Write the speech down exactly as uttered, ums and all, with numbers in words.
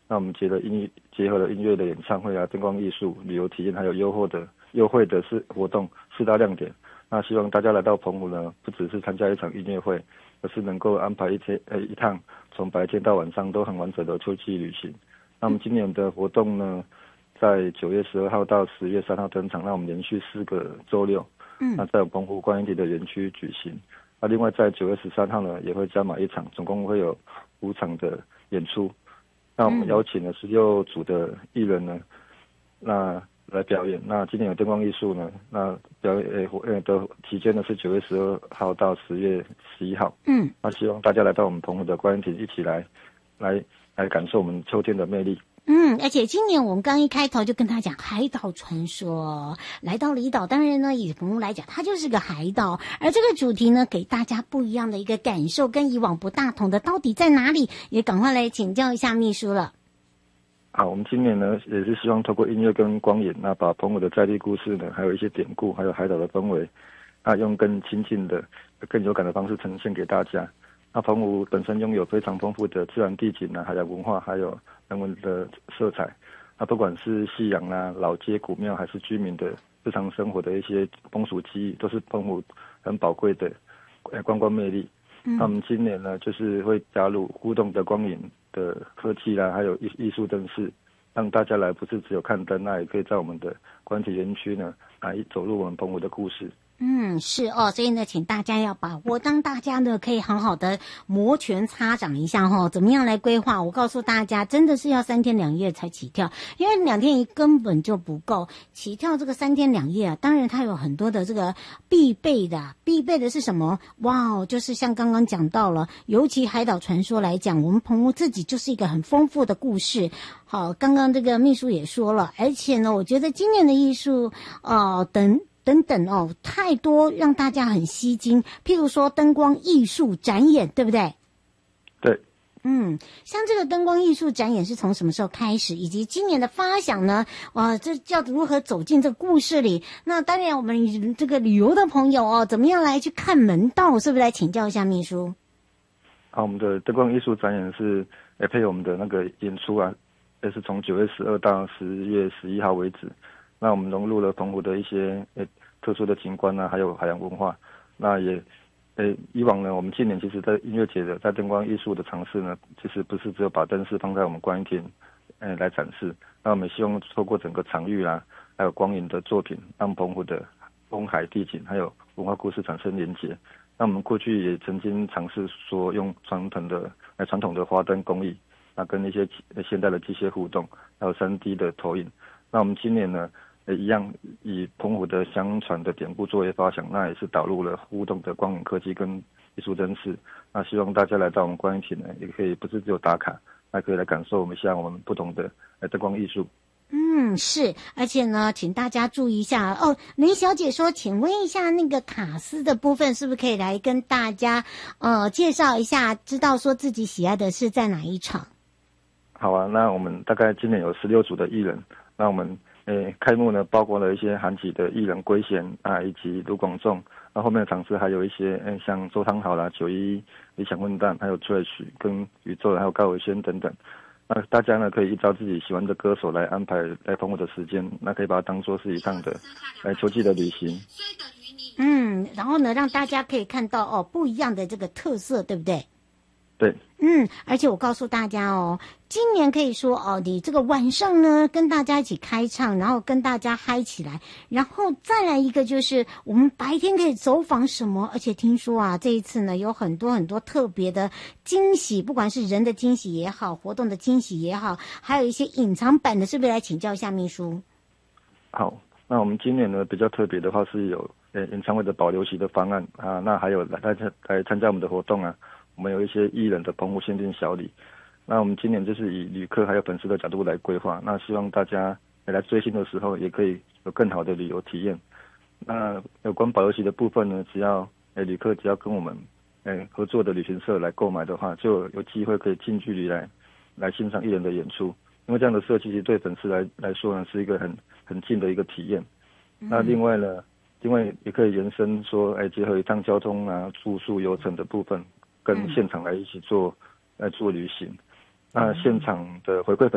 那我们结了音结合了音乐的演唱会啊、灯光艺术、旅游体验，还有优惠的优惠的是活动四大亮点。那希望大家来到澎湖呢，不只是参加一场音乐会，而是能够安排一天呃一趟从白天到晚上都很完整的秋季旅行。那我们今年的活动呢，在九月十二号到十月三号登场，那我们连续四个周六，嗯，那在澎湖观音亭的园区举行。那另外在九月十三号呢，也会加码一场，总共会有五场的演出。那我们邀请了十六组的艺人呢，那来表演。那今年有灯光艺术呢，那表演呃的期间呢是九月十二号到十月十一号。嗯，那希望大家来到我们澎湖的观音亭，一起来来来感受我们秋天的魅力。 嗯，而且今年我们刚一开头就跟他讲海岛传说，来到离岛，当然呢，以澎湖来讲，它就是个海岛，而这个主题呢，给大家不一样的一个感受，跟以往不大同的，到底在哪里？也赶快来请教一下秘书了。 好，我们今年呢，也是希望透过音乐跟光影，那把澎湖的在地故事呢，还有一些典故，还有海岛的氛围，啊，用更亲近的、更有感的方式呈现给大家。那澎湖本身拥有非常丰富的自然地景啊，海洋文化，还有人文的色彩。那不管是夕阳啊、老街、古庙，还是居民的日常生活的一些风俗记忆，都是澎湖很宝贵的观光魅力。嗯、那我们今年呢，就是会加入互动的光影的科技啦，还有艺艺术灯饰，让大家来不是只有看灯，那也可以在我们的观体园区呢，来走入我们澎湖的故事。 嗯，是哦，所以呢，请大家要把握，当大家呢可以很好的摩拳擦掌一下哈，怎么样来规划？我告诉大家，真的是要三天两夜才起跳，因为两天一根本就不够。起跳这个三天两夜啊，当然它有很多的这个必备的，必备的是什么？哇，就是像刚刚讲到了，尤其海岛传说来讲，我们澎湖自己就是一个很丰富的故事。好，刚刚这个秘书也说了，而且呢，我觉得今年的艺术，呃，等。等等哦，太多让大家很吸睛。譬如说灯光艺术展演，对不对？ 对。 嗯，像这个灯光艺术展演是从什么时候开始，以及今年的发想呢？哇，这叫如何走进这个故事里？那当然，我们这个旅游的朋友哦，怎么样来去看门道？是不是来请教一下秘书？ 好，我们的灯光艺术展演是也配合我们的那个演出啊，也是从九月十二到十月十一号为止。那我们融入了澎湖的一些诶特殊的景观啊，还有海洋文化。那也诶以往呢，我们今年其实在音乐节的在灯光艺术的尝试呢，其实不是只有把灯饰放在我们观音亭诶来展示。那我们希望透过整个场域啦，还有光影的作品，让澎湖的风海地景还有文化故事产生连结。那我们过去也曾经尝试说用传统的诶传统的花灯工艺，那跟一些现代的机械互动，还有 三 D 的投影。那我们今年呢？也一样以澎湖的相传的典故作为发想，那也是导入了互动的光影科技跟艺术灯饰。那希望大家来到我们观音亭呢，也可以不是只有打卡，还可以来感受我们像我们不同的灯光艺术。 嗯，是，而且呢，请大家注意一下哦。林小姐说，请问一下那个卡斯的部分，是不是可以来跟大家呃介绍一下，知道说自己喜爱的是在哪一场？ 好啊，那我们大概今年有十六组的艺人，那我们。诶，开幕呢，包括了一些韩籍的艺人龟贤啊，以及卢广仲。那后面的场次还有一些，诶，像周汤豪啦、九一、理想混蛋，还有 Trash 跟宇宙，还有高伟轩等等。那大家呢，可以依照自己喜欢的歌手来安排来澎湖的时间，那可以把它当作是一趟的，来秋季的旅行。 嗯，然后呢，让大家可以看到哦不一样的这个特色，对不对？ 对， 嗯，而且我告诉大家哦，今年可以说哦，你这个晚上呢跟大家一起开唱，然后跟大家嗨起来，然后再来一个就是我们白天可以走访什么，而且听说啊，这一次呢有很多很多特别的惊喜，不管是人的惊喜也好，活动的惊喜也好，还有一些隐藏版的，是不是来请教一下秘书？ 好，那我们今年呢比较特别的话是有呃演唱会的保留席的方案啊，那还有来来来参加我们的活动啊。我们有一些艺人的澎湖限定小礼，那我们今年就是以旅客还有粉丝的角度来规划，那希望大家来追星的时候也可以有更好的旅游体验。那有关保留席的部分呢，只要诶旅客只要跟我们诶合作的旅行社来购买的话，就有机会可以近距离来来欣赏艺人的演出。因为这样的设计其实对粉丝来来说呢，是一个很很近的一个体验。嗯、那另外呢，另外也可以延伸说，诶结合一趟交通啊、住宿、游程的部分。跟现场来一起做来做旅行，那现场的回馈